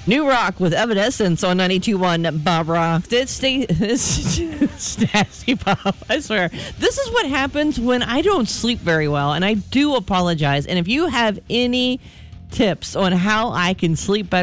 New Rock with Evanescence on 92.1 Bob Rock. It's Nasty Bob. I swear. This is what happens when I don't sleep very well, and I do apologize. And if you have any tips on how I can sleep better,